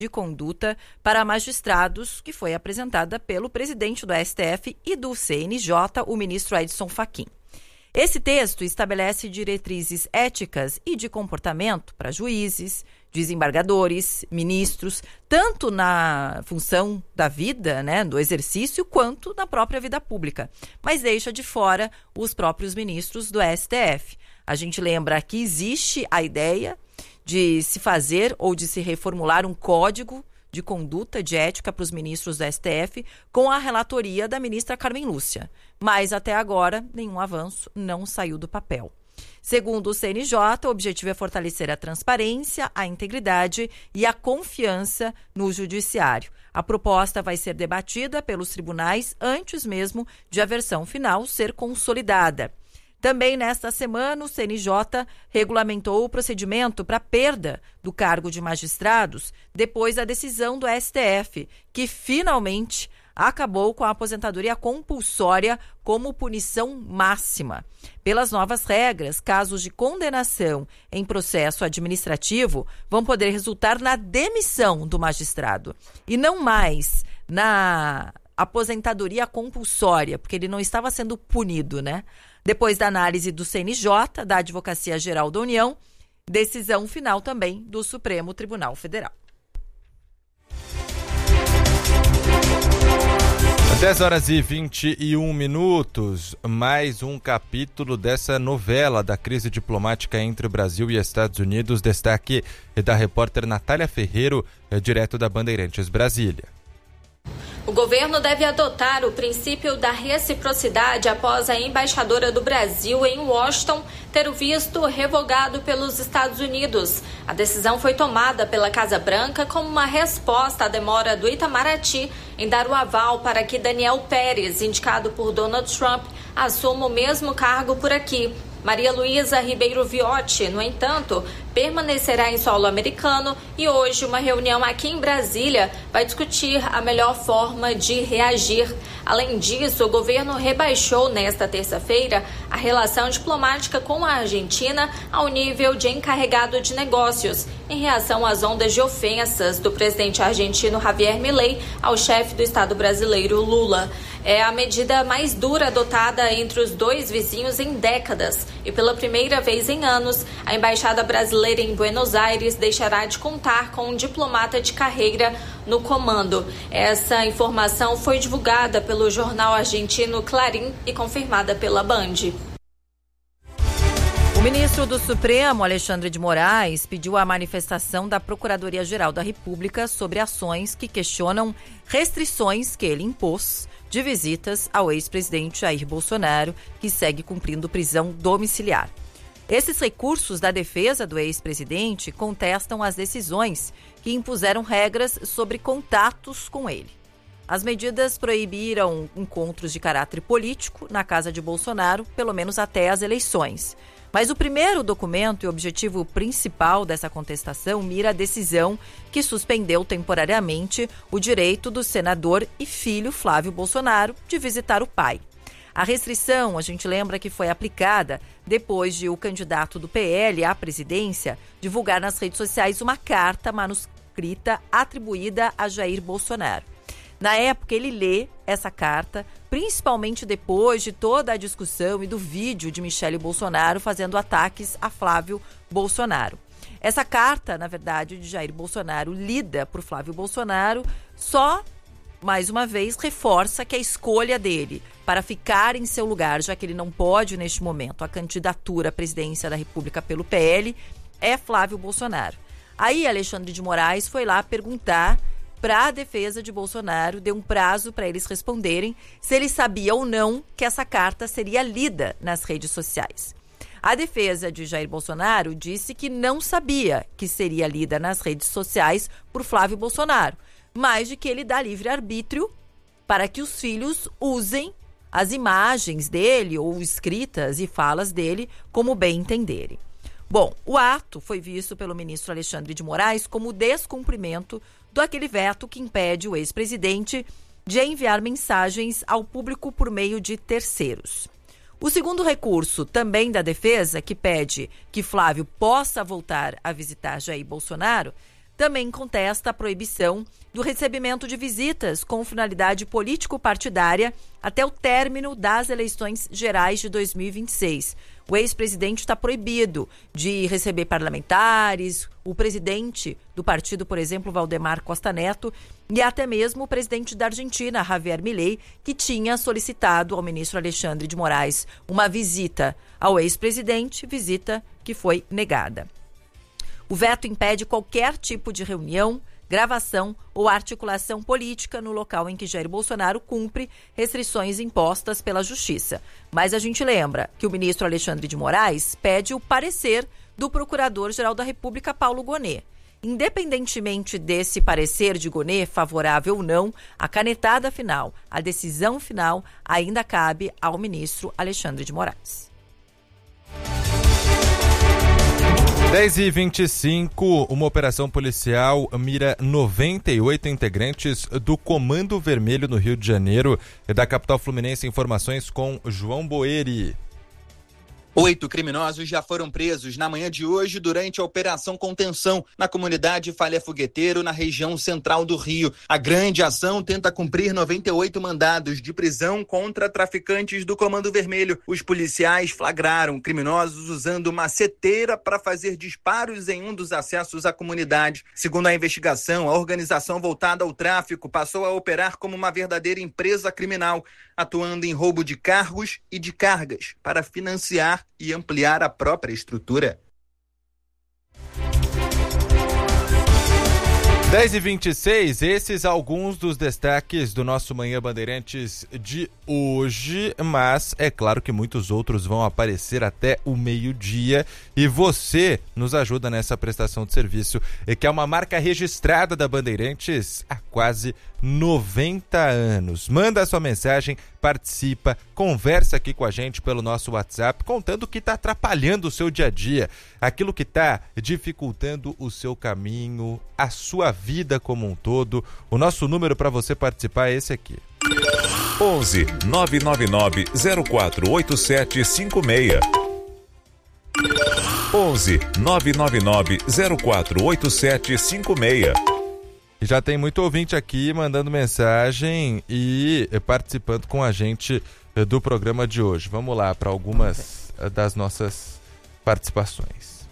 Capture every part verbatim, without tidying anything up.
de conduta para magistrados, que foi apresentada pelo presidente do S T F e do C N J, o ministro Edson Fachin. Esse texto estabelece diretrizes éticas e de comportamento para juízes, desembargadores, ministros, tanto na função da vida, né, do exercício, quanto na própria vida pública, mas deixa de fora os próprios ministros do S T F. A gente lembra que existe a ideia de se fazer ou de se reformular um código de conduta de ética para os ministros do S T F com a relatoria da ministra Carmen Lúcia. Mas até agora, nenhum avanço não saiu do papel. Segundo o C N J, o objetivo é fortalecer a transparência, a integridade e a confiança no judiciário. A proposta vai ser debatida pelos tribunais antes mesmo de a versão final ser consolidada. Também nesta semana, o C N J regulamentou o procedimento para perda do cargo de magistrados depois da decisão do S T F, que finalmente acabou com a aposentadoria compulsória como punição máxima. Pelas novas regras, casos de condenação em processo administrativo vão poder resultar na demissão do magistrado e não mais na aposentadoria compulsória, porque ele não estava sendo punido, né? Depois da análise do C N J, da Advocacia Geral da União, decisão final também do Supremo Tribunal Federal. dez horas e vinte e um minutos, mais um capítulo dessa novela da crise diplomática entre o Brasil e Estados Unidos. Destaque da repórter Natália Ferreiro, direto da Bandeirantes Brasília. O governo deve adotar o princípio da reciprocidade após a embaixadora do Brasil em Washington ter o visto revogado pelos Estados Unidos. A decisão foi tomada pela Casa Branca como uma resposta à demora do Itamaraty em dar o aval para que Daniel Pérez, indicado por Donald Trump, assuma o mesmo cargo por aqui. Maria Luísa Ribeiro Viotti, no entanto, permanecerá em solo americano e hoje uma reunião aqui em Brasília vai discutir a melhor forma de reagir. Além disso, o governo rebaixou nesta terça-feira a relação diplomática com a Argentina ao nível de encarregado de negócios, em reação às ondas de ofensas do presidente argentino Javier Milei ao chefe do Estado brasileiro Lula. É a medida mais dura adotada entre os dois vizinhos em décadas e pela primeira vez em anos, a embaixada brasileira em Buenos Aires deixará de contar com um diplomata de carreira no comando. Essa informação foi divulgada pelo jornal argentino Clarín e confirmada pela Band. O ministro do Supremo, Alexandre de Moraes, pediu a manifestação da Procuradoria-Geral da República sobre ações que questionam restrições que ele impôs de visitas ao ex-presidente Jair Bolsonaro, que segue cumprindo prisão domiciliar. Esses recursos da defesa do ex-presidente contestam as decisões que impuseram regras sobre contatos com ele. As medidas proibiram encontros de caráter político na casa de Bolsonaro, pelo menos até as eleições. Mas o primeiro documento e objetivo principal dessa contestação mira a decisão que suspendeu temporariamente o direito do senador e filho Flávio Bolsonaro de visitar o pai. A restrição, a gente lembra que foi aplicada depois de o candidato do P L à presidência divulgar nas redes sociais uma carta manuscrita atribuída a Jair Bolsonaro. Na época, ele lê essa carta, principalmente depois de toda a discussão e do vídeo de Michele Bolsonaro fazendo ataques a Flávio Bolsonaro. Essa carta, na verdade, de Jair Bolsonaro, lida por Flávio Bolsonaro, só, mais uma vez, reforça que a escolha dele para ficar em seu lugar, já que ele não pode, neste momento, a candidatura à presidência da República pelo P L, é Flávio Bolsonaro. Aí, Alexandre de Moraes foi lá perguntar para a defesa de Bolsonaro, deu um prazo para eles responderem se ele sabia ou não que essa carta seria lida nas redes sociais. A defesa de Jair Bolsonaro disse que não sabia que seria lida nas redes sociais por Flávio Bolsonaro, mas de que ele dá livre-arbítrio para que os filhos usem as imagens dele ou escritas e falas dele como bem entenderem. Bom, o ato foi visto pelo ministro Alexandre de Moraes como descumprimento do aquele veto que impede o ex-presidente de enviar mensagens ao público por meio de terceiros. O segundo recurso, também da defesa, que pede que Flávio possa voltar a visitar Jair Bolsonaro, também contesta a proibição do recebimento de visitas com finalidade político-partidária até o término das eleições gerais de dois mil e vinte e seis. O ex-presidente está proibido de receber parlamentares, o presidente do partido, por exemplo, Valdemar Costa Neto, e até mesmo o presidente da Argentina, Javier Milei, que tinha solicitado ao ministro Alexandre de Moraes uma visita ao ex-presidente, visita que foi negada. O veto impede qualquer tipo de reunião, gravação ou articulação política no local em que Jair Bolsonaro cumpre restrições impostas pela Justiça. Mas a gente lembra que o ministro Alexandre de Moraes pede o parecer do Procurador-Geral da República, Paulo Gonet. Independentemente desse parecer de Gonet, favorável ou não, a canetada final, a decisão final, ainda cabe ao ministro Alexandre de Moraes. dez e vinte e cinco, uma operação policial mira noventa e oito integrantes do Comando Vermelho no Rio de Janeiro. E da capital fluminense, informações com João Boeri. Oito criminosos já foram presos na manhã de hoje durante a Operação Contenção na comunidade Falha Fogueteiro, na região central do Rio. A grande ação tenta cumprir noventa e oito mandados de prisão contra traficantes do Comando Vermelho. Os policiais flagraram criminosos usando uma seteira para fazer disparos em um dos acessos à comunidade. Segundo a investigação, a organização voltada ao tráfico passou a operar como uma verdadeira empresa criminal, atuando em roubo de cargos e de cargas para financiar e ampliar a própria estrutura. dez e vinte e seis, esses alguns dos destaques do nosso Manhã Bandeirantes de hoje, mas é claro que muitos outros vão aparecer até o meio-dia e você nos ajuda nessa prestação de serviço, que é uma marca registrada da Bandeirantes há quase noventa anos. Manda a sua mensagem, participa, conversa aqui com a gente pelo nosso WhatsApp, contando o que está atrapalhando o seu dia a dia, aquilo que está dificultando o seu caminho, a sua vida como um todo. O nosso número para você participar é esse aqui. onze nove nove nove zero quatro oito sete cinco seis. onze nove nove nove zero quatro oito sete cinco seis. E já tem muito ouvinte aqui mandando mensagem e participando com a gente do programa de hoje. Vamos lá para algumas das nossas participações.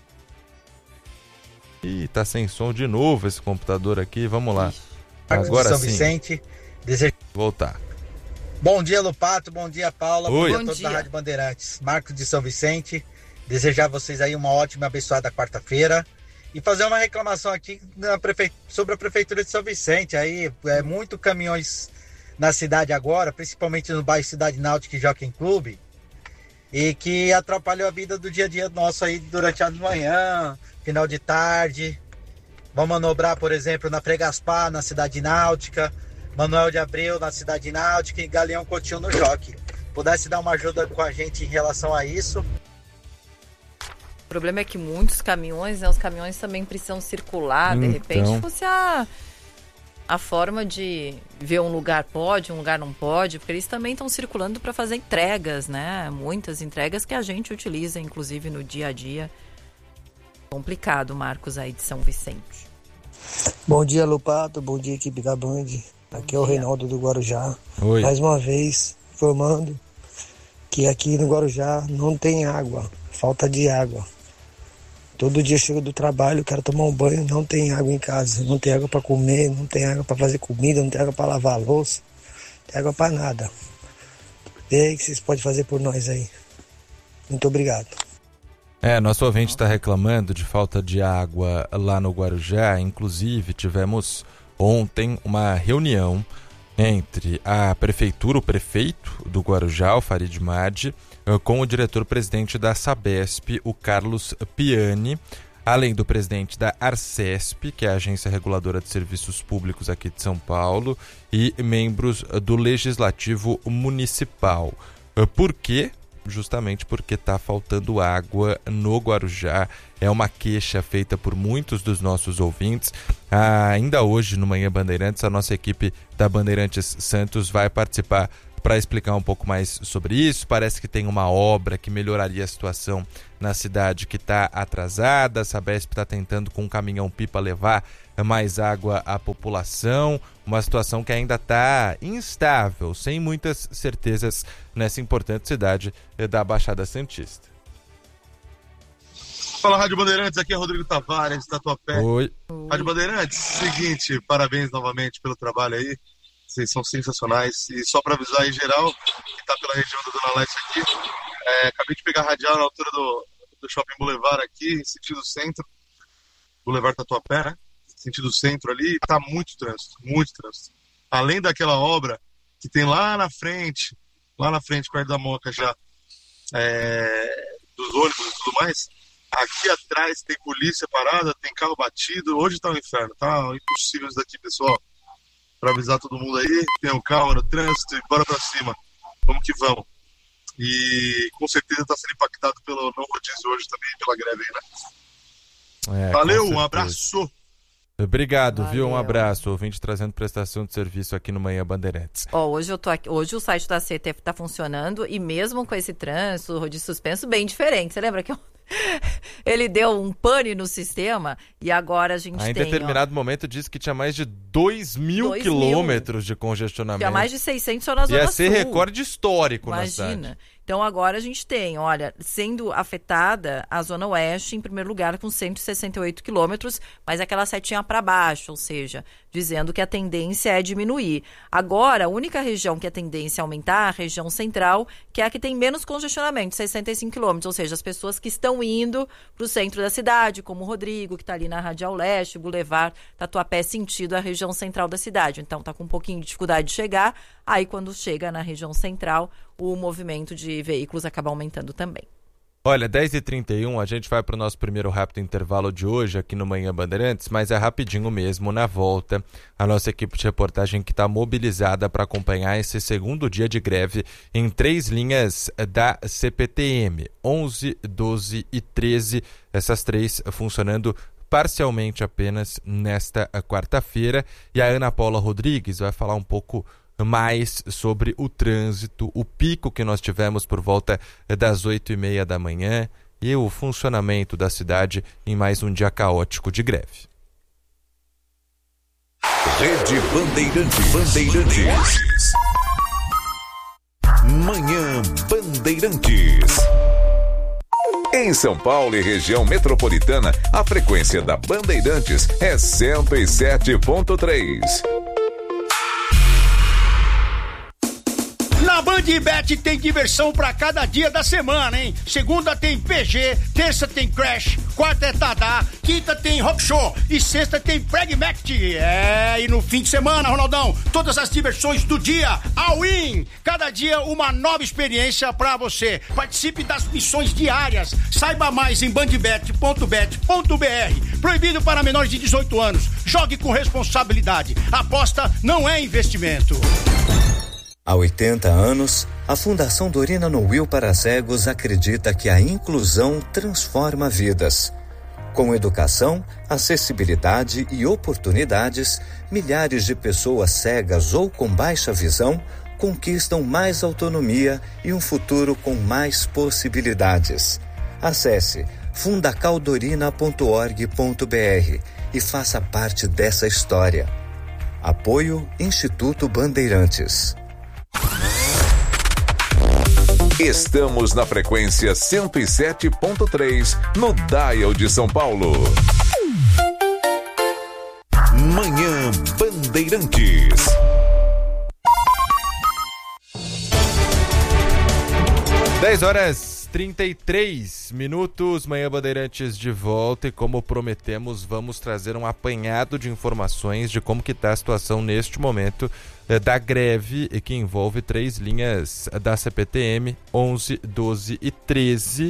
Ih, tá sem som de novo esse computador aqui. Vamos lá. Agora São sim. Vicente, desejo... Voltar. Bom dia, Lupato. Bom dia, Paula. Oi. Bom dia a Bom todos dia. da Rádio Bandeirantes. Marcos de São Vicente. Desejar a vocês aí uma ótima e abençoada quarta-feira. E fazer uma reclamação aqui na prefe... sobre a Prefeitura de São Vicente. Aí, é muito caminhões na cidade agora, principalmente no bairro Cidade Náutica e Jockey Club, e que atrapalhou a vida do dia a dia nosso aí durante a manhã, final de tarde. Vão manobrar, por exemplo, na Fregaspar, na Cidade Náutica, Manuel de Abreu na Cidade Náutica e Galeão Coutinho no Jockey. Pudesse dar uma ajuda com a gente em relação a isso. O problema é que muitos caminhões, né, os caminhões também precisam circular, de Então. repente fosse a, a forma de ver um lugar pode, um lugar não pode, porque eles também estão circulando para fazer entregas, né? Muitas entregas que a gente utiliza, inclusive no dia a dia. Complicado, Marcos, aí de São Vicente. Bom dia, Lupato. Bom dia, equipe da Band. Aqui é o Reinaldo do Guarujá. Oi. Mais uma vez, informando que aqui no Guarujá não tem água. Falta de água. Todo dia eu chego do trabalho, quero tomar um banho, não tem água em casa. Não tem água para comer, não tem água para fazer comida, não tem água para lavar a louça. Não tem água para nada. Vê aí o que vocês podem fazer por nós aí. Muito obrigado. É, nosso ouvinte está reclamando de falta de água lá no Guarujá. Inclusive, tivemos ontem uma reunião entre a prefeitura, o prefeito do Guarujá, o Farid Madi, com o diretor-presidente da Sabesp, o Carlos Piani, além do presidente da Arcesp, que é a Agência Reguladora de Serviços Públicos aqui de São Paulo, e membros do Legislativo Municipal. Por quê? Justamente porque está faltando água no Guarujá. É uma queixa feita por muitos dos nossos ouvintes. Ah, ainda hoje, no Manhã Bandeirantes, a nossa equipe da Bandeirantes Santos vai participar para explicar um pouco mais sobre isso. Parece que tem uma obra que melhoraria a situação na cidade que está atrasada. A Sabesp está tentando com um caminhão-pipa levar mais água à população. Uma situação que ainda está instável, sem muitas certezas nessa importante cidade da Baixada Santista. Fala, Rádio Bandeirantes, aqui é Rodrigo Tavares, Tatuapé. Oi. Rádio Bandeirantes, seguinte, parabéns novamente pelo trabalho aí. Vocês são sensacionais. E só para avisar em geral, que está pela região da Dona Leste aqui, é, acabei de pegar a radial na altura do, do Shopping Boulevard aqui, em sentido centro, Boulevard Tatuapé, né? Sentido centro ali, tá muito trânsito, muito trânsito. Além daquela obra que tem lá na frente, lá na frente, perto da Moca já, é, dos ônibus e tudo mais, aqui atrás tem polícia parada, tem carro batido, hoje tá um inferno, tá impossível isso daqui, pessoal. Para avisar todo mundo aí, tem um carro no trânsito e bora pra cima. Vamos que vamos. E com certeza tá sendo impactado pelo não rodízio hoje também, pela greve aí, né? É, valeu, um abraço. Obrigado, Valeu. Viu? Um abraço. Ouvinte trazendo prestação de serviço aqui no Manhã Bandeirantes. Ó, hoje eu tô aqui, hoje o site da C T F tá funcionando e mesmo com esse trânsito, rodízio suspenso, bem diferente. Você lembra que eu... ele deu um pane no sistema e agora a gente ah, em tem... Em determinado ó, momento disse que tinha mais de dois mil quilômetros de congestionamento. Tinha mais de seiscentos só na Zona Ia ser Sul. recorde histórico. Imagina. Na cidade. Então agora a gente tem, olha, sendo afetada a Zona Oeste, em primeiro lugar, com cento e sessenta e oito quilômetros, mas aquela setinha para baixo, ou seja, dizendo que a tendência é diminuir. Agora, a única região que a tendência é aumentar, a região central, que é a que tem menos congestionamento, sessenta e cinco quilômetros, ou seja, as pessoas que estão indo para o centro da cidade, como o Rodrigo, que está ali na Radial Leste, Boulevard Tatuapé, sentido a região central da cidade. Então está com um pouquinho de dificuldade de chegar, aí quando chega na região central, o movimento de veículos acaba aumentando também. Olha, dez e trinta e um, a gente vai para o nosso primeiro rápido intervalo de hoje aqui no Manhã Bandeirantes, mas é rapidinho mesmo, na volta, a nossa equipe de reportagem que está mobilizada para acompanhar esse segundo dia de greve em três linhas da C P T M, onze, doze e treze, essas três funcionando parcialmente apenas nesta quarta-feira, e a Ana Paula Rodrigues vai falar um pouco mais sobre o trânsito, o pico que nós tivemos por volta das oito e meia da manhã e o funcionamento da cidade em mais um dia caótico de greve. Rede Bandeirantes. Bandeirantes. Manhã Bandeirantes. Em São Paulo e região metropolitana, a frequência da Bandeirantes é cento e sete ponto três. Na Bandbet tem diversão pra cada dia da semana, hein? Segunda tem P G, terça tem Crash, quarta é Tadá, quinta tem Rock Show e sexta tem Pragmatic. É, e no fim de semana, Ronaldão, todas as diversões do dia, all-in. Cada dia uma nova experiência pra você. Participe das missões diárias. Saiba mais em bandbet ponto bet ponto b r. Proibido para menores de dezoito anos. Jogue com responsabilidade. Aposta não é investimento. Há oitenta anos, a Fundação Dorina Noil para Cegos acredita que a inclusão transforma vidas. Com educação, acessibilidade e oportunidades, milhares de pessoas cegas ou com baixa visão conquistam mais autonomia e um futuro com mais possibilidades. Acesse fundacaldorina ponto org ponto b r e faça parte dessa história. Apoio Instituto Bandeirantes. Estamos na frequência cento e sete ponto três, no Dial de São Paulo. Manhã Bandeirantes. dez horas e trinta e três minutos, Manhã Bandeirantes de volta, e como prometemos, vamos trazer um apanhado de informações de como que está a situação neste momento eh, da greve, que envolve três linhas da C P T M, onze, doze e treze.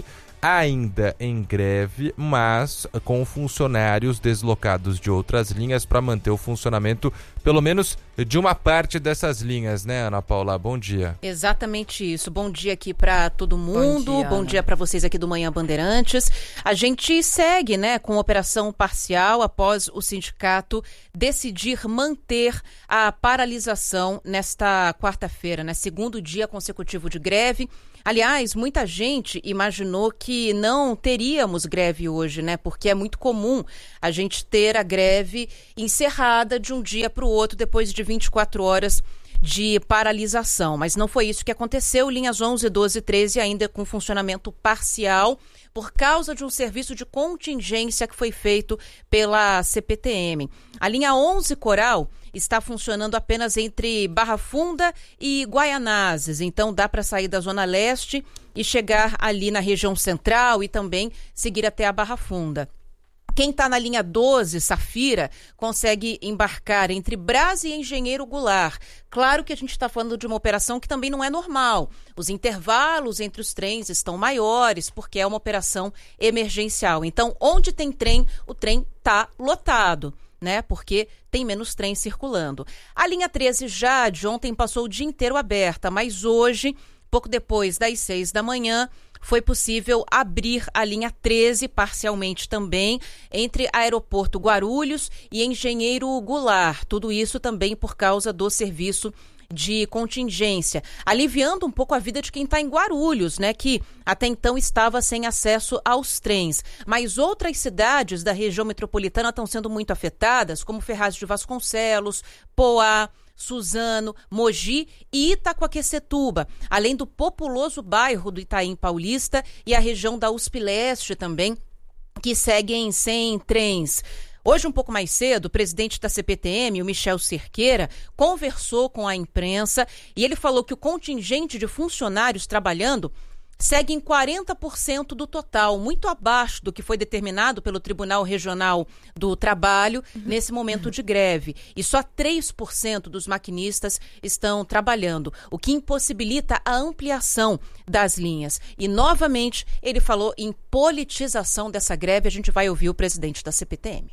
ainda em greve, mas com funcionários deslocados de outras linhas para manter o funcionamento, pelo menos de uma parte dessas linhas, né, Ana Paula? Bom dia. Exatamente isso. Bom dia aqui para todo mundo. Bom dia, Bom dia para vocês aqui do Manhã Bandeirantes. A gente segue, né, com operação parcial após o sindicato decidir manter a paralisação nesta quarta-feira, né, segundo dia consecutivo de greve. Aliás, muita gente imaginou que não teríamos greve hoje, né? Porque é muito comum a gente ter a greve encerrada de um dia para o outro depois de vinte e quatro horas de paralisação. Mas não foi isso que aconteceu. Linhas onze, doze e treze ainda com funcionamento parcial por causa de um serviço de contingência que foi feito pela C P T M. A linha onze Coral está funcionando apenas entre Barra Funda e Guaianazes, então dá para sair da Zona Leste e chegar ali na região central e também seguir até a Barra Funda. Quem está na linha doze, Safira, consegue embarcar entre Brás e Engenheiro Goulart. Claro que a gente está falando de uma operação que também não é normal. Os intervalos entre os trens estão maiores porque é uma operação emergencial. Então, onde tem trem, o trem está lotado, né? Porque tem menos trem circulando. A linha treze já de ontem passou o dia inteiro aberta, mas hoje, pouco depois das seis da manhã, foi possível abrir a linha treze parcialmente também entre Aeroporto Guarulhos e Engenheiro Goulart. Tudo isso também por causa do serviço de contingência, aliviando um pouco a vida de quem está em Guarulhos, né, que até então estava sem acesso aos trens. Mas outras cidades da região metropolitana estão sendo muito afetadas, como Ferraz de Vasconcelos, Poá, Suzano, Mogi e Itacoaquecetuba, além do populoso bairro do Itaim Paulista e a região da U S P Leste também, que seguem sem trens. Hoje, um pouco mais cedo, o presidente da C P T M, o Michel Cerqueira, conversou com a imprensa e ele falou que o contingente de funcionários trabalhando segue em quarenta por cento do total, muito abaixo do que foi determinado pelo Tribunal Regional do Trabalho uhum. nesse momento de greve. E só três por cento dos maquinistas estão trabalhando, o que impossibilita a ampliação das linhas. E, novamente, ele falou em politização dessa greve. A gente vai ouvir o presidente da C P T M.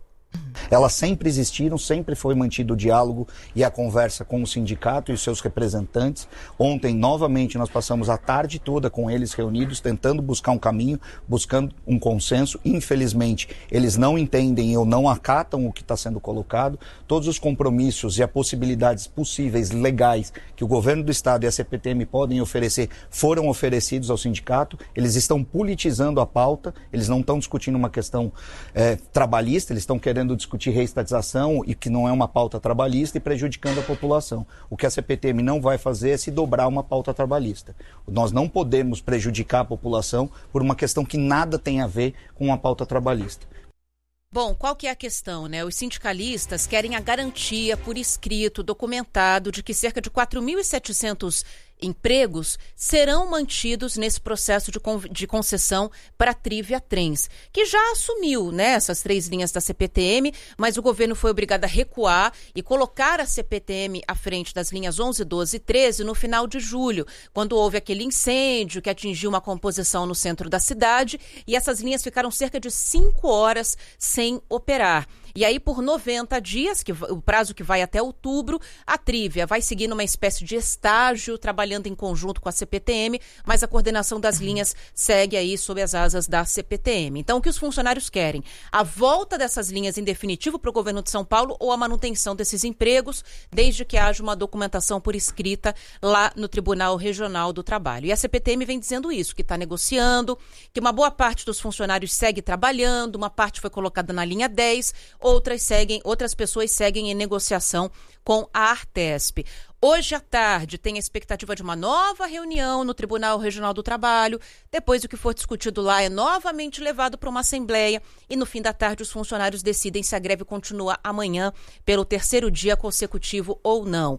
Elas sempre existiram, sempre foi mantido o diálogo e a conversa com o sindicato e os seus representantes. Ontem, novamente, nós passamos a tarde toda com eles reunidos, tentando buscar um caminho, buscando um consenso. Infelizmente, eles não entendem ou não acatam o que está sendo colocado. Todos os compromissos e as possibilidades possíveis, legais, que o governo do Estado e a C P T M podem oferecer, foram oferecidos ao sindicato. Eles estão politizando a pauta, eles não estão discutindo uma questão é, trabalhista, eles estão querendo discutir reestatização e que não é uma pauta trabalhista e prejudicando a população. O que a C P T M não vai fazer é se dobrar uma pauta trabalhista. Nós não podemos prejudicar a população por uma questão que nada tem a ver com uma pauta trabalhista. Bom, qual que é a questão, né? Os sindicalistas querem a garantia por escrito, documentado, de que cerca de quatro mil e setecentos empregos serão mantidos nesse processo de, con- de concessão para a Trivia Trens, que já assumiu, né, essas três linhas da C P T M, mas o governo foi obrigado a recuar e colocar a C P T M à frente das linhas onze, doze e treze no final de julho, quando houve aquele incêndio que atingiu uma composição no centro da cidade e essas linhas ficaram cerca de cinco horas sem operar. E aí, por noventa dias, que, o prazo que vai até outubro, a Trivia vai seguir numa espécie de estágio, trabalhando em conjunto com a C P T M, mas a coordenação das linhas segue aí sob as asas da C P T M. Então, o que os funcionários querem? A volta dessas linhas em definitivo para o governo de São Paulo ou a manutenção desses empregos, desde que haja uma documentação por escrita lá no Tribunal Regional do Trabalho. E a C P T M vem dizendo isso, que está negociando, que uma boa parte dos funcionários segue trabalhando, uma parte foi colocada na linha dez, Outras, seguem, outras pessoas seguem em negociação com a Artesp. Hoje à tarde tem a expectativa de uma nova reunião no Tribunal Regional do Trabalho. Depois o que for discutido lá é novamente levado para uma assembleia e no fim da tarde os funcionários decidem se a greve continua amanhã pelo terceiro dia consecutivo ou não.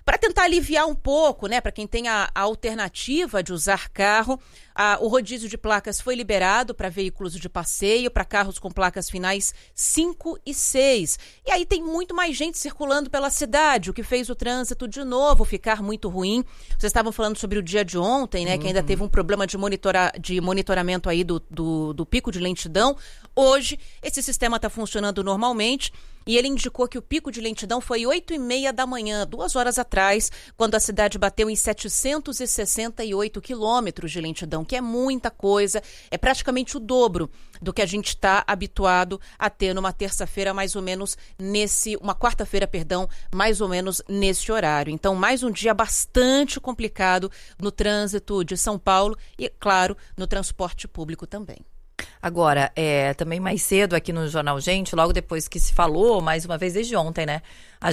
Para tentar aliviar um pouco, né, para quem tem a, a alternativa de usar carro, a, o rodízio de placas foi liberado para veículos de passeio, para carros com placas finais cinco e seis. E aí tem muito mais gente circulando pela cidade, o que fez o trânsito de novo ficar muito ruim. Vocês estavam falando sobre o dia de ontem, né, uhum. que ainda teve um problema de, monitora, de monitoramento aí do, do, do pico de lentidão. Hoje, esse sistema está funcionando normalmente. E ele indicou que o pico de lentidão foi oito e meia da manhã, duas horas atrás, quando a cidade bateu em setecentos e sessenta e oito quilômetros de lentidão, que é muita coisa, é praticamente o dobro do que a gente está habituado a ter numa terça-feira, mais ou menos nesse, uma quarta-feira, perdão, mais ou menos nesse horário. Então, mais um dia bastante complicado no trânsito de São Paulo e, claro, no transporte público também. Agora, é, também mais cedo aqui no Jornal Gente, logo depois que se falou, mais uma vez desde ontem, né? A